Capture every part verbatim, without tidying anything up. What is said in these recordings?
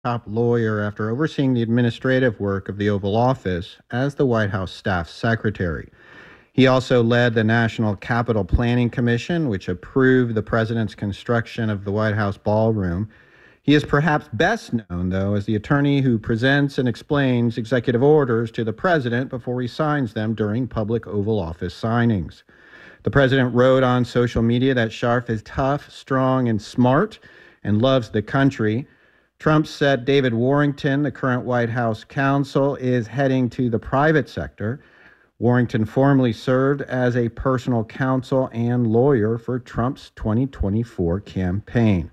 top lawyer after overseeing the administrative work of the Oval Office as the White House staff secretary. He also led the National Capital Planning Commission, which approved the president's construction of the White House ballroom. He is perhaps best known, though, as the attorney who presents and explains executive orders to the president before he signs them during public Oval Office signings. The president wrote on social media that Scharf is tough, strong, and smart and loves the country. Trump said David Warrington, the current White House counsel, is heading to the private sector. Warrington formerly served as a personal counsel and lawyer for Trump's twenty twenty-four campaign.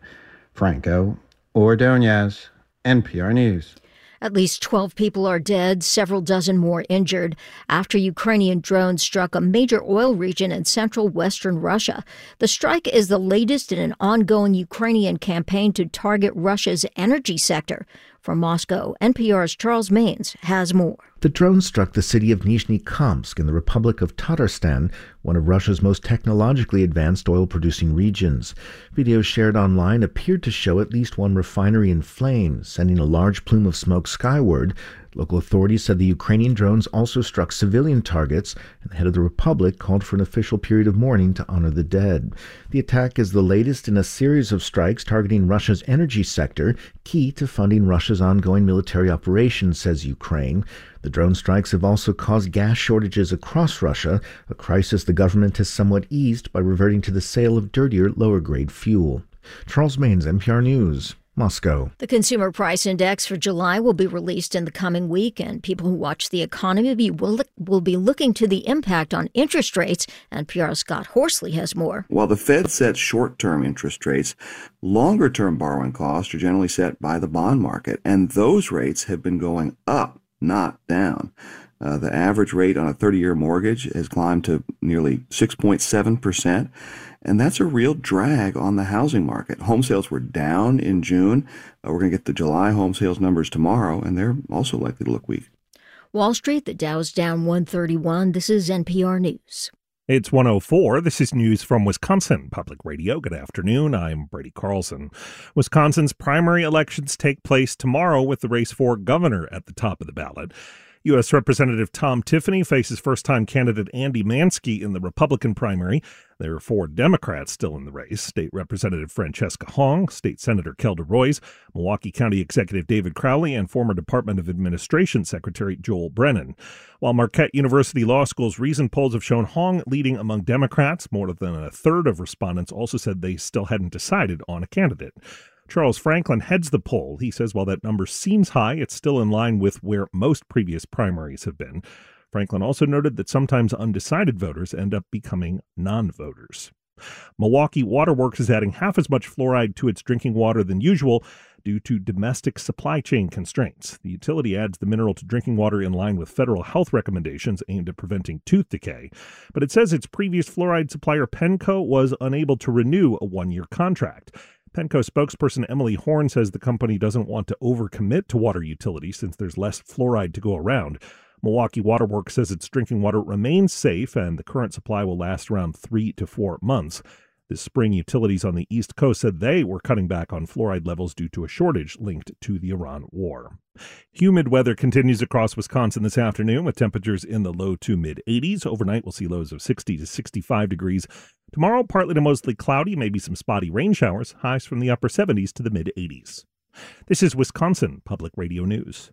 Franco Ordonez, N P R News. At least twelve people are dead, several dozen more injured, after Ukrainian drones struck a major oil region in central western Russia. The strike is the latest in an ongoing Ukrainian campaign to target Russia's energy sector. From Moscow, N P R's Charles Maynes has more. The drone struck the city of Nizhny-Kamsk in the Republic of Tatarstan, one of Russia's most technologically advanced oil-producing regions. Videos shared online appeared to show at least one refinery in flames, sending a large plume of smoke skyward. Local authorities said the Ukrainian drones also struck civilian targets, and the head of the republic called for an official period of mourning to honor the dead. The attack is the latest in a series of strikes targeting Russia's energy sector, key to funding Russia's ongoing military operations, says Ukraine. The drone strikes have also caused gas shortages across Russia, a crisis the government has somewhat eased by reverting to the sale of dirtier, lower-grade fuel. Charles Maynes, N P R News. Moscow. The Consumer Price Index for July will be released in the coming week, and people who watch the economy will, will be looking to the impact on interest rates. N P R's Scott Horsley has more. While the Fed sets short-term interest rates, longer-term borrowing costs are generally set by the bond market, and those rates have been going up, not down. Uh, the average rate on a thirty-year mortgage has climbed to nearly six point seven percent, and that's a real drag on the housing market. Home sales were down in June. Uh, we're going to get the July home sales numbers tomorrow, and they're also likely to look weak. Wall Street, the Dow's down one thirty-one. This is N P R News. It's one oh four. This is news from Wisconsin Public Radio. Good afternoon. I'm Brady Carlson. Wisconsin's primary elections take place tomorrow with the race for governor at the top of the ballot. U S. Representative Tom Tiffany faces first-time candidate Andy Mansky in the Republican primary. There are four Democrats still in the race: State Representative Francesca Hong, State Senator Kelda Roys, Milwaukee County Executive David Crowley, and former Department of Administration Secretary Joel Brennan. While Marquette University Law School's recent polls have shown Hong leading among Democrats, more than a third of respondents also said they still hadn't decided on a candidate. Charles Franklin heads the poll. He says while that number seems high, it's still in line with where most previous primaries have been. Franklin also noted that sometimes undecided voters end up becoming non-voters. Milwaukee Water Works is adding half as much fluoride to its drinking water than usual due to domestic supply chain constraints. The utility adds the mineral to drinking water in line with federal health recommendations aimed at preventing tooth decay. But it says its previous fluoride supplier, Penco, was unable to renew a one-year contract. Penco spokesperson Emily Horn says the company doesn't want to overcommit to water utilities since there's less fluoride to go around. Milwaukee Water Works says its drinking water remains safe and the current supply will last around three to four months. This spring, utilities on the East Coast said they were cutting back on fluoride levels due to a shortage linked to the Iran war. Humid weather continues across Wisconsin this afternoon with temperatures in the low to mid eighties. Overnight, we'll see lows of sixty to sixty-five degrees. Tomorrow, partly to mostly cloudy, maybe some spotty rain showers, highs from the upper seventies to the mid eighties. This is Wisconsin Public Radio News.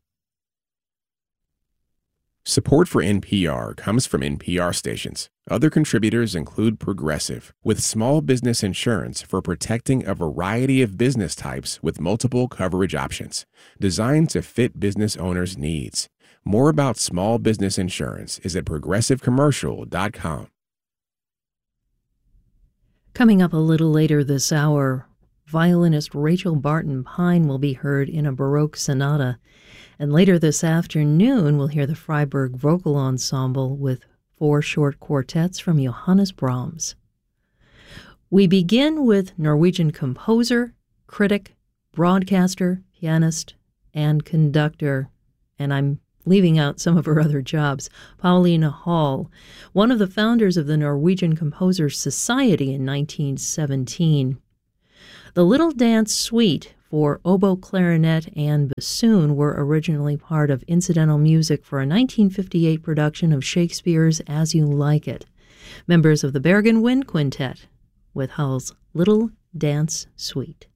Support for N P R comes from N P R stations. Other contributors include Progressive, with small business insurance for protecting a variety of business types with multiple coverage options, designed to fit business owners' needs. More about small business insurance is at progressive commercial dot com. Coming up a little later this hour, violinist Rachel Barton Pine will be heard in a Baroque sonata. And later this afternoon, we'll hear the Freiburg Vocal Ensemble with four short quartets from Johannes Brahms. We begin with Norwegian composer, critic, broadcaster, pianist, and conductor, and I'm leaving out some of her other jobs, Pauline Hall, one of the founders of the Norwegian Composers Society in nineteen seventeen. The Little Dance Suite for oboe, clarinet, and bassoon were originally part of incidental music for a nineteen fifty-eight production of Shakespeare's As You Like It. Members of the Bergen Wind Quintet with Hull's Little Dance Suite.